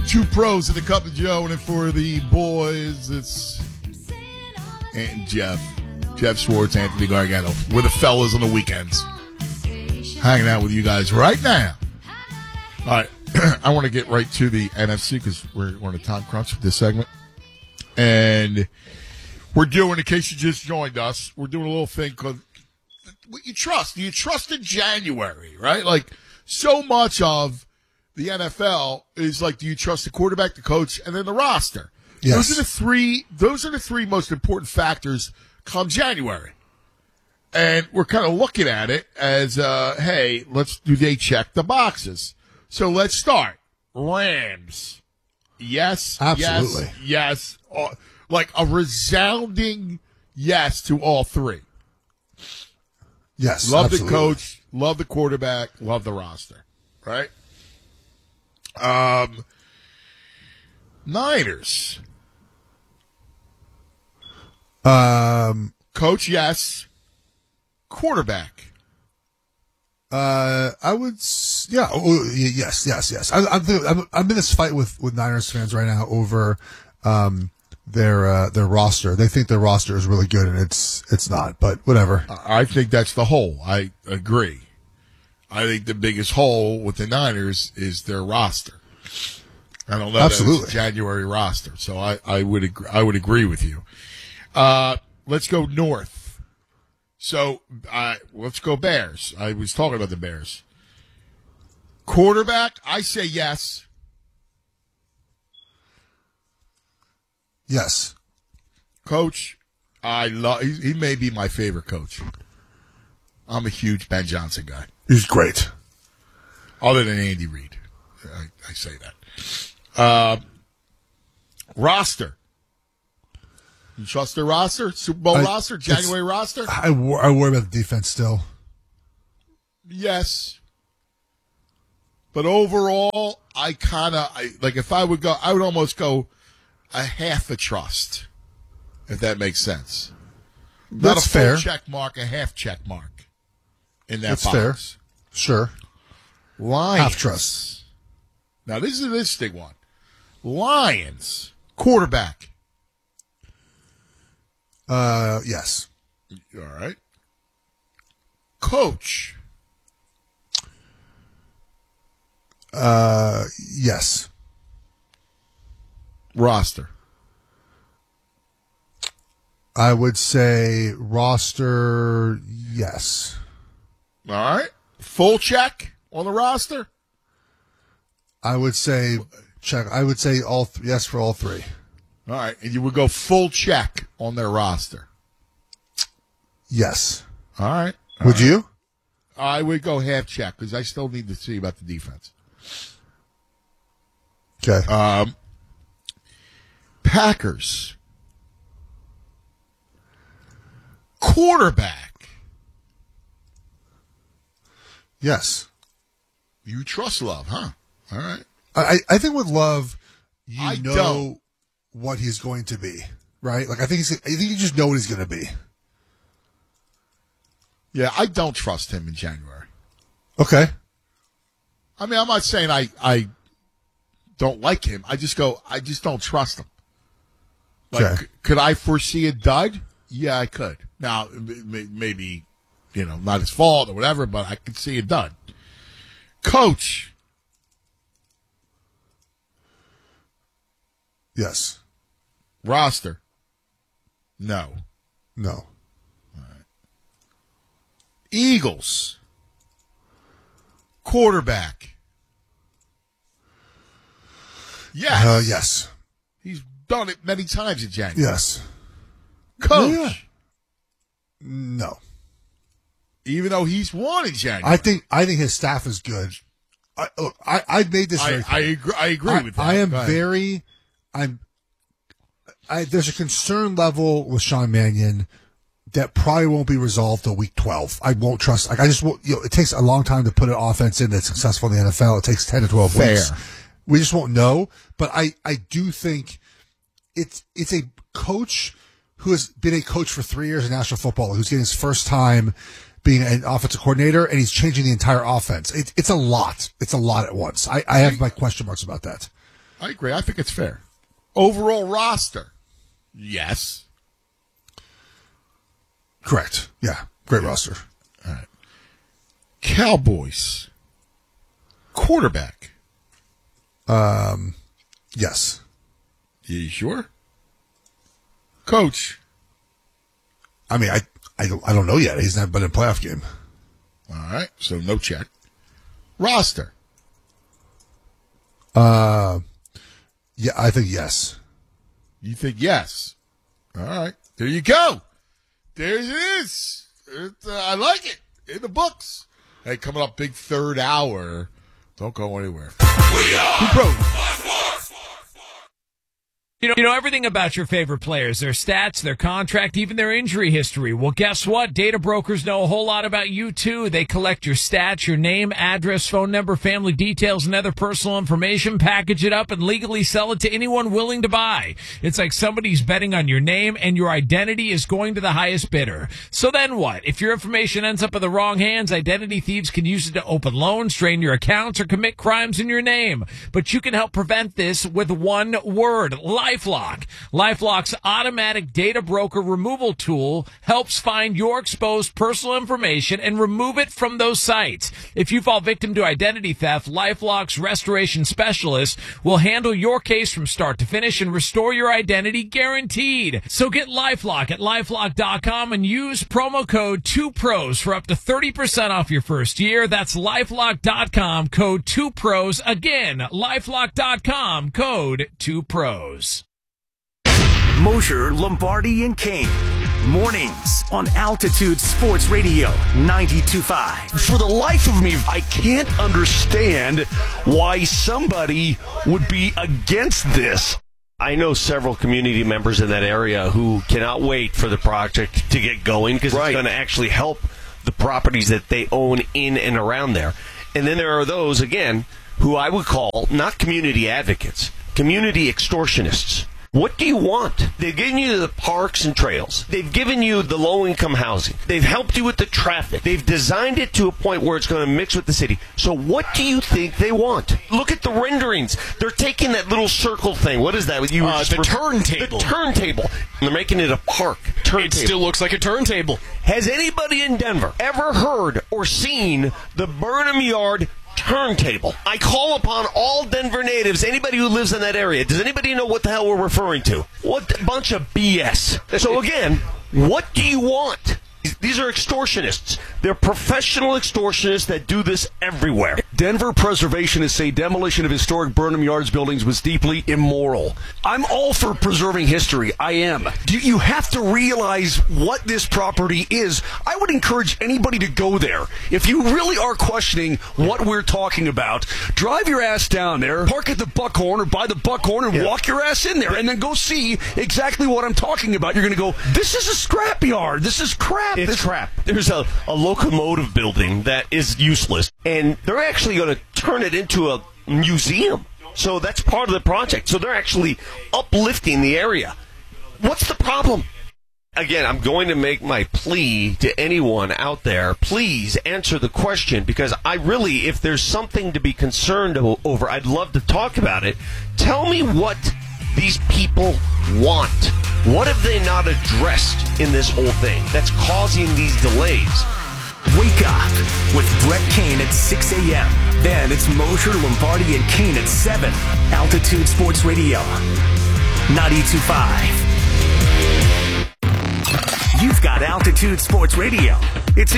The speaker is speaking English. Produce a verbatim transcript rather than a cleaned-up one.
Two pros in the Cup of Joe, and for the boys, it's and Jeff. Jeff Schwartz, Anthony Gargano. We're the fellas on the weekends. Hanging out with you guys right now. All right. I want to get right to the N F C because we're, we're on a time crunch with this segment. And we're doing, in case you just joined us, we're doing a little thing called what you trust. You trust in January, right? Like, so much of the N F L is like, do you trust the quarterback, the coach, and then the roster? Yes. Those are the three, those are the three most important factors come January. And we're kind of looking at it as, uh, hey, let's, do they check the boxes? So let's start. Rams. Yes. Absolutely. Yes. Yes. Uh, like a resounding yes to all three. Yes. Love absolutely. the coach. Love the quarterback. Love the roster. Right? Um, Niners. Um, Coach, yes. Quarterback. Uh, I would, s- yeah, oh, y- yes, yes, yes. I, I'm, I'm, I'm in this fight with, with Niners fans right now over, um, their, uh, their roster. They think their roster is really good and it's, it's not, but whatever. I think that's the hole. I agree. I think the biggest hole with the Niners is their roster. I don't know. Absolutely. That it's a January roster. So I, I would agree, I would agree with you. Uh, let's go north. So, uh, let's go Bears. I was talking about the Bears. Quarterback, I say yes. Yes. Coach, I love, he, he may be my favorite coach. I'm a huge Ben Johnson guy. He's great. Other than Andy Reid. I, I say that. Uh, roster. You trust their roster? Super Bowl I, roster? January roster? I, wor- I worry about the defense still. Yes. But overall, I kind of, I, like if I would go, I would almost go a half a trust, if that makes sense. Not That's a full fair. check mark, a half check mark in that That's box. fair. Sure. Lions. Half trust. Now, this is an interesting one. Lions. Quarterback. Uh, yes. All right. Coach. Uh, yes. Roster. I would say roster, yes. All right. Full check on the roster. I would say check. I would say all th- yes for all three. All right. And you would go full check on their roster. Yes. All right. All Would right. you? I would go half check because I still need to see about the defense. Okay. Um, Packers. Quarterback. Yes. You trust Love, huh? All right. I, I think with Love, you I know don't. what he's going to be, right? Like I think he's, I think you just know what he's going to be. Yeah, I don't trust him in January. Okay. I mean, I'm not saying I, I don't like him. I just go, I just don't trust him. Like, Okay. c- could I foresee a dud? Yeah, I could. Now, m- m- maybe, you know, not his fault or whatever, but I could see a dud. Coach. Yes. Roster. No. No. Eagles. Quarterback. Yes. Uh, yes. He's done it many times in January. Yes. Coach. Yeah. No. Even though he's won in January. I think I think his staff is good. I look, I I made this. I, Very I agree. I agree I, with that. I am Go ahead. very. I'm. I there's a concern level with Sean Mannion that probably won't be resolved till week twelve. I won't trust. Like I just won't. You know, it takes a long time to put an offense in that's successful in the N F L. It takes ten to twelve Fair. weeks. We just won't know. But I I do think it's it's a coach who has been a coach for three years in national football, who's getting his first time being an offensive coordinator, and he's changing the entire offense. It, it's a lot. It's a lot at once. I, I have my question marks about that. I agree. I think it's fair. Overall roster, yes. Correct. Yeah. Great roster. All right. Cowboys. Quarterback. Um, yes. You sure? Coach. I mean, I, I, don't, I don't know yet. He's not been in a playoff game. All right. So no check. Roster. Uh, yeah, I think yes. You think yes. All right. There you go. There it is. It, uh, I like it. In the books. Hey, coming up, big third hour. Don't go anywhere. We are. You know, you know everything about your favorite players, their stats, their contract, even their injury history. Well, guess what? Data brokers know a whole lot about you, too. They collect your stats, your name, address, phone number, family details, and other personal information, package it up, and legally sell it to anyone willing to buy. It's like somebody's betting on your name, and your identity is going to the highest bidder. So then what? If your information ends up in the wrong hands, identity thieves can use it to open loans, drain your accounts, or commit crimes in your name. But you can help prevent this with one word: LifeLock. LifeLock's automatic data broker removal tool helps find your exposed personal information and remove it from those sites. If you fall victim to identity theft, LifeLock's restoration specialist will handle your case from start to finish and restore your identity guaranteed. So get LifeLock at LifeLock dot com and use promo code two pros for up to thirty percent off your first year. That's LifeLock dot com, code two pros. Again, LifeLock dot com, code two pros. Mosher, Lombardi, and Kane. Mornings on Altitude Sports Radio ninety-two point five. For the life of me, I can't understand why somebody would be against this. I know several community members in that area who cannot wait for the project to get going because right. It's going to actually help the properties that they own in and around there. And then there are those, again, who I would call not community advocates, community extortionists. What do you want? They've given you the parks and trails. They've given you the low-income housing. They've helped you with the traffic. They've designed it to a point where it's going to mix with the city. So what do you think they want? Look at the renderings. They're taking that little circle thing. What is that? You uh, the re- turntable. The turntable. And they're making it a park. Turntable. It still looks like a turntable. Has anybody in Denver ever heard or seen the Burnham Yard turntable? I call upon all Denver natives, anybody who lives in that area. Does anybody know what the hell we're referring to? What a bunch of B S. So again, what do you want? These are extortionists. They're professional extortionists that do this everywhere. Denver preservationists say demolition of historic Burnham Yards buildings was deeply immoral. I'm all for preserving history. I am. Do you have to realize what this property is? I would encourage anybody to go there. If you really are questioning what we're talking about, drive your ass down there, park at the Buckhorn or by the Buckhorn and yeah. walk your ass in there and then go see exactly what I'm talking about. You're going to go, this is a scrapyard. This is crap. It's this crap. There's a, a locomotive building that is useless, and they're actually going to turn it into a museum. So that's part of the project. So they're actually uplifting the area. What's the problem? Again, I'm going to make my plea to anyone out there. Please answer the question, because I really, if there's something to be concerned over, I'd love to talk about it. Tell me what these people want. What have they not addressed in this whole thing that's causing these delays? Wake up with Brett Kane at six a.m. Then it's Mosher, Lombardi, and Kane at seven. Altitude Sports Radio ninety-two point five. You've got Altitude Sports Radio. It's